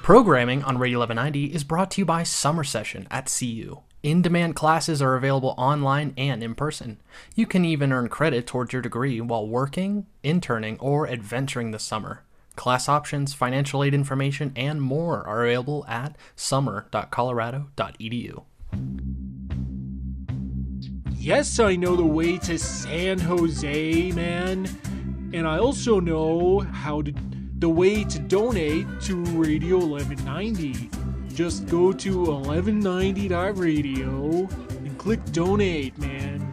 Programming on Radio 1190 is brought to you by Summer Session at CU. In-demand classes are available online and in person. You can even earn credit towards your degree while working, interning, or adventuring this summer. Class options, financial aid information, and more are available at summer.colorado.edu. Yes, I know the way to San Jose, man. And I also know the way to donate to Radio 1190. Just go to 1190.radio and click donate, man.